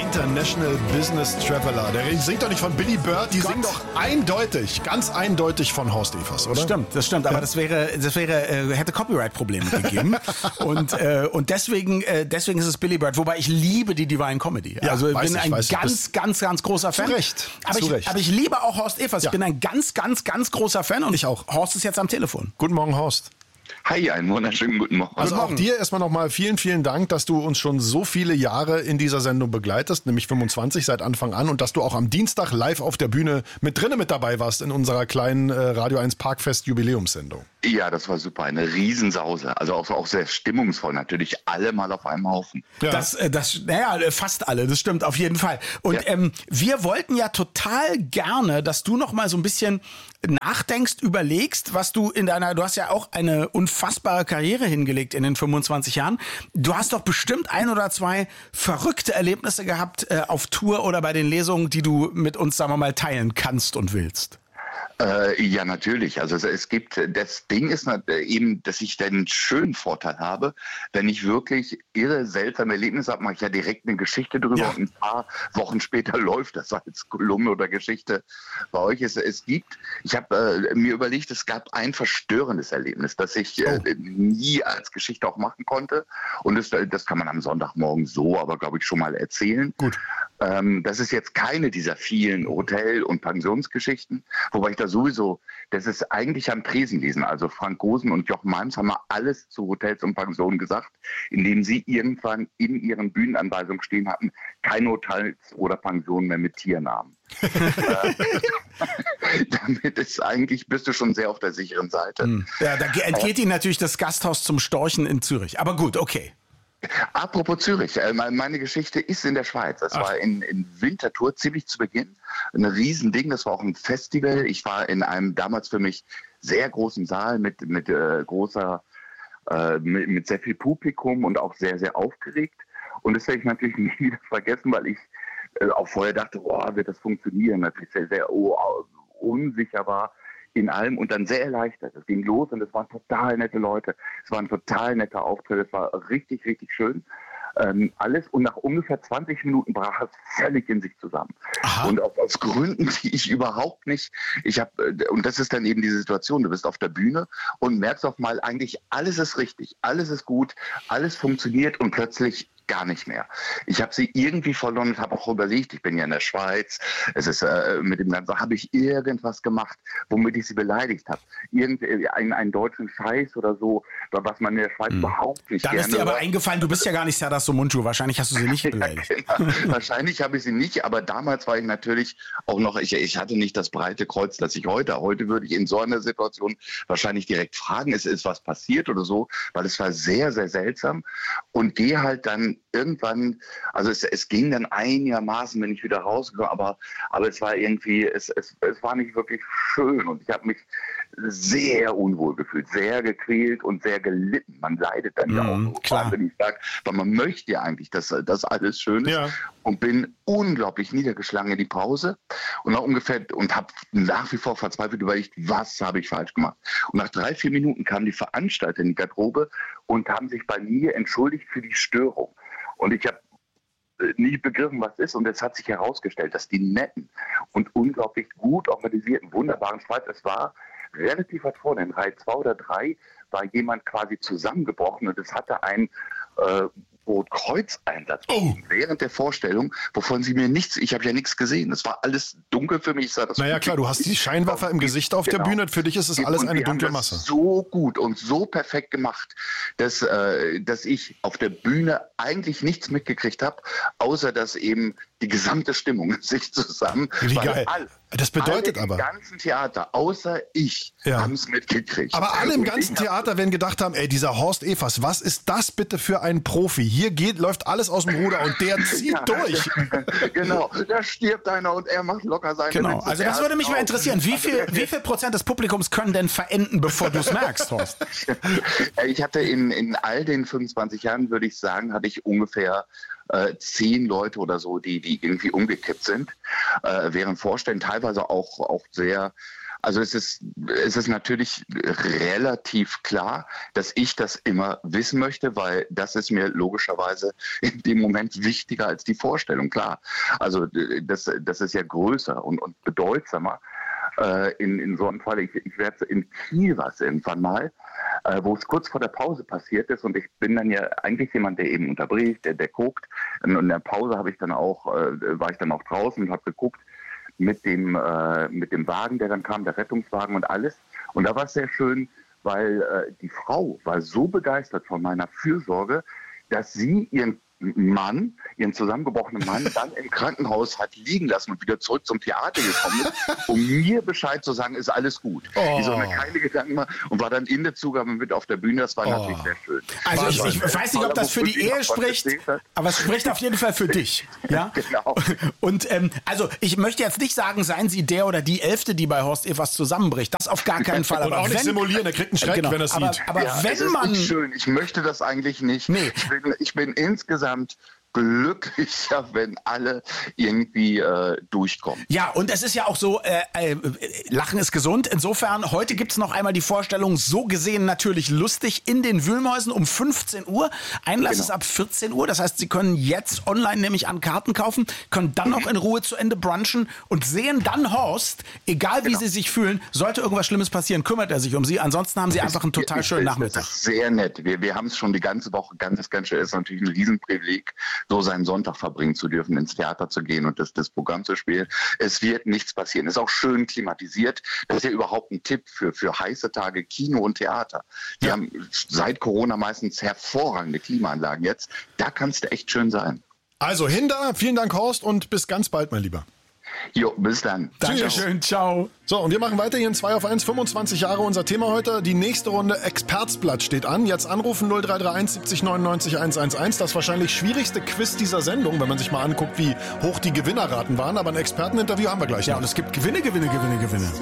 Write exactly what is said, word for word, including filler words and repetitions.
International Business Traveler. Der singt doch nicht von Billy Bird, die Gott. singen doch eindeutig, ganz eindeutig von Horst Evers, oder? Das stimmt, das stimmt, aber ja. das wäre, das wäre, äh, hätte Copyright-Probleme gegeben. und äh, und deswegen, äh, deswegen ist es Billy Bird. Wobei ich liebe die Divine Comedy. Ja, also ich weiß bin ich, ein weiß ganz, ich. ganz, ganz großer Fan. Zu Recht, aber zu ich, Recht. aber ich liebe auch Horst Evers. Ja. Ich bin ein ganz, ganz, ganz großer Fan und Ich auch. Horst ist jetzt am Telefon. Guten Morgen, Horst. Hi, einen wunderschönen guten Morgen. Also auch dir erstmal nochmal vielen, vielen Dank, dass du uns schon so viele Jahre in dieser Sendung begleitest, nämlich fünfundzwanzig seit Anfang an, und dass du auch am Dienstag live auf der Bühne mit drinnen mit dabei warst in unserer kleinen äh, Radio eins Parkfest Jubiläumssendung. Ja, das war super, eine Riesensause. Also auch, auch sehr stimmungsvoll, natürlich alle mal auf einem Haufen. Ja. Das, äh, das, naja, fast alle, das stimmt auf jeden Fall. Und Ja. ähm, wir wollten ja total gerne, dass du noch mal so ein bisschen nachdenkst, überlegst, was du in deiner, du hast ja auch eine unfassbare Karriere hingelegt in den fünfundzwanzig Jahren. Du hast doch bestimmt ein oder zwei verrückte Erlebnisse gehabt äh, auf Tour oder bei den Lesungen, die du mit uns, sagen wir mal, teilen kannst und willst. Äh, ja, natürlich. Also es, es gibt, das Ding ist eben, dass ich den schönen Vorteil habe, wenn ich wirklich irre seltsame Erlebnisse habe, mache ich ja direkt eine Geschichte drüber, Ja. und ein paar Wochen später läuft das als Kolumne oder Geschichte bei euch. Es, es gibt, ich habe äh, mir überlegt, es gab ein verstörendes Erlebnis, das ich äh, Oh. nie als Geschichte auch machen konnte, und das, das kann man am Sonntagmorgen so, aber glaube ich schon mal erzählen. Gut. Ähm, das ist jetzt keine dieser vielen Hotel- und Pensionsgeschichten, wobei ich da sowieso, das ist eigentlich am Tresen lesen. Also Frank Gosen und Jochen Malms haben mal alles zu Hotels und Pensionen gesagt, indem sie irgendwann in ihren Bühnenanweisungen stehen hatten, keine Hotels oder Pensionen mehr mit Tiernamen. äh, damit ist eigentlich, bist du schon sehr auf der sicheren Seite. Hm. Ja, da entgeht Ihnen natürlich das Gasthaus zum Storchen in Zürich. Aber gut, okay. Apropos Zürich, äh, meine Geschichte ist in der Schweiz. Das Ach. war in, in Winterthur ziemlich zu Beginn ein Riesending. Das war auch ein Festival. Ich war in einem damals für mich sehr großen Saal mit, mit äh, großer, äh, mit, mit sehr viel Publikum und auch sehr, sehr aufgeregt. Und das werde ich natürlich nie wieder vergessen, weil ich äh, auch vorher dachte, boah, wird das funktionieren? Natürlich sehr, sehr oh, unsicher war in allem und dann sehr erleichtert. Es ging los und es waren total nette Leute. Es war ein total netter Auftritt. Es war richtig, richtig schön. Ähm, alles. Und nach ungefähr zwanzig Minuten brach es völlig in sich zusammen. Aha. Und aus, aus Gründen, die ich überhaupt nicht, ich habe, und das ist dann eben diese Situation, du bist auf der Bühne und merkst auf mal eigentlich, alles ist richtig, alles ist gut, alles funktioniert und plötzlich gar nicht mehr. Ich habe sie irgendwie verloren und habe auch überlegt, ich bin ja in der Schweiz, es ist äh, mit dem Ganzen, habe ich irgendwas gemacht, womit ich sie beleidigt habe. Irgendeinen einen deutschen Scheiß oder so, was man in der Schweiz hm. überhaupt nicht Dann gerne ist dir aber hört. eingefallen, du bist ja gar nicht Serdar Somuncu, wahrscheinlich hast du sie nicht beleidigt. Ja, genau. Wahrscheinlich habe ich sie nicht, aber damals war ich natürlich auch noch, ich, ich hatte nicht das breite Kreuz, das ich heute. Heute würde ich in so einer Situation wahrscheinlich direkt fragen, ist, ist was passiert oder so, weil es war sehr, sehr seltsam und gehe halt dann irgendwann, also es, es ging dann einigermaßen, bin ich wieder rausgekommen, aber, aber es war irgendwie, es, es, es war nicht wirklich schön und ich habe mich sehr unwohl gefühlt, sehr gequält und sehr gelitten. Man leidet dann ja Mhm, auch so, klar. wenn ich sage, weil man möchte ja eigentlich, dass das alles schön ist, Ja. und bin unglaublich niedergeschlagen in die Pause und nach ungefähr und habe nach wie vor verzweifelt überlegt, was habe ich falsch gemacht. Und nach drei, vier Minuten kamen die Veranstalter in die Garderobe und haben sich bei mir entschuldigt für die Störung. Und ich habe nie begriffen, was ist. Und es hat sich herausgestellt, dass die netten und unglaublich gut organisierten, wunderbaren Schweiz, es war relativ weit vorne, in Reihe zwei oder drei war jemand quasi zusammengebrochen und es hatte ein äh, Rotkreuz-Einsatz Oh. während der Vorstellung, wovon sie mir nichts, ich habe ja nichts gesehen. Es war alles dunkel für mich. Ich sah das Naja klar, du hast die Scheinwerfer im Gesicht auf der Genau. Bühne, für dich ist es alles Und eine die haben dunkle das Masse. so gut und so perfekt gemacht, dass, äh, dass ich auf der Bühne eigentlich nichts mitgekriegt habe, außer dass eben die gesamte Stimmung sich zusammen... Wie weil geil. Alle, Das bedeutet alle aber... im ganzen Theater, außer ich, Ja. haben es mitgekriegt. Aber alle im Und ganzen ich hab- Theater werden gedacht haben, ey, dieser Horst Evers, was ist das bitte für ein Profi? Hier geht, läuft alles aus dem Ruder und der zieht Ja, durch. Genau, da stirbt einer und er macht locker seine Genau, Witze. also das Er würde mich hat mal auch- interessieren. Wie viel, wie viel Prozent des Publikums können denn verenden, bevor du es merkst, Horst? Ich hatte in, in all den fünfundzwanzig Jahren, würde ich sagen, hatte ich ungefähr äh, zehn Leute oder so, die, die irgendwie umgekippt sind, äh, während Vorstellen teilweise auch, auch sehr Also es ist, es ist natürlich relativ klar, dass ich das immer wissen möchte, weil das ist mir logischerweise in dem Moment wichtiger als die Vorstellung, klar. Also das, das ist ja größer und, und bedeutsamer. Äh, in, in so einem Fall, ich, ich werde in Kiel was irgendwann mal, äh, wo es kurz vor der Pause passiert ist und ich bin dann ja eigentlich jemand, der eben unterbricht, der, der guckt. Und in der Pause habe ich dann auch, äh, war ich dann auch draußen und habe geguckt, mit dem, äh, mit dem Wagen, der dann kam, der Rettungswagen und alles. Und da war es sehr schön, weil äh, die Frau war so begeistert von meiner Fürsorge, dass sie ihren Mann, ihren zusammengebrochenen Mann, dann im Krankenhaus hat liegen lassen und wieder zurück zum Theater gekommen ist, um mir Bescheid zu sagen, ist alles gut. Oh. Die so eine keine Gedanken machen und war dann in der Zugabe mit auf der Bühne. Das war oh. natürlich sehr schön. Also ich, ich weiß nicht, ob das für die Ehe spricht, aber es spricht auf jeden Fall für dich. Ja? Genau. Und ähm, also ich möchte jetzt nicht sagen, seien Sie der oder die Elfte, die bei Horst Evers zusammenbricht. Das auf gar keinen Fall. Und aber auch nicht wenn, simulieren, er kriegt einen Schreck, genau, wenn er es aber, sieht. Aber ja, wenn es ist man... nicht schön. Ich möchte das eigentlich nicht. Nee. Ich bin, ich bin insgesamt glücklicher, wenn alle irgendwie äh, durchkommen. Ja, und es ist ja auch so, äh, äh, Lachen ist gesund. Insofern, heute gibt's noch einmal die Vorstellung, so gesehen natürlich lustig, in den Wühlmäusen um fünfzehn Uhr. Einlass genau. ist ab vierzehn Uhr. Das heißt, Sie können jetzt online nämlich an Karten kaufen, können dann noch in Ruhe zu Ende brunchen und sehen dann Horst, egal wie genau. Sie sich fühlen, sollte irgendwas Schlimmes passieren, kümmert er sich um Sie. Ansonsten haben Sie einfach einen total schönen Nachmittag. Das ist sehr nett. Wir, wir haben es schon die ganze Woche ganz, ganz schön. Es ist natürlich ein Riesenprivileg, so seinen Sonntag verbringen zu dürfen, ins Theater zu gehen und das, das Programm zu spielen. Es wird nichts passieren. Es ist auch schön klimatisiert. Das ist ja überhaupt ein Tipp für, für heiße Tage Kino und Theater. Die ja. haben seit Corona meistens hervorragende Klimaanlagen jetzt. Da kann es echt schön sein. Also Hinder, vielen Dank Horst und bis ganz bald, mein Lieber. Jo, bis dann. Dankeschön, ciao. So, und wir machen weiter hier in zwei auf eins, fünfundzwanzig Jahre unser Thema heute. Die nächste Runde Expertsblatt steht an. Jetzt anrufen null drei drei eins siebzig neunundneunzig hundertelf. Das wahrscheinlich schwierigste Quiz dieser Sendung, wenn man sich mal anguckt, wie hoch die Gewinnerraten waren. Aber ein Experteninterview haben wir gleich noch. Ja, und es gibt Gewinne, Gewinne, Gewinne, Gewinne.